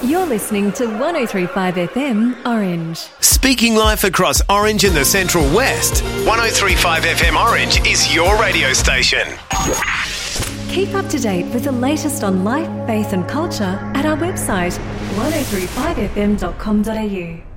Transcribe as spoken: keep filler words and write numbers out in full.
You're listening to one oh three point five F M Orange. Speaking life across Orange and the Central West, one oh three point five F M Orange is your radio station. Keep up to date with the latest on life, faith and culture at our website one oh three five f m dot com dot a u.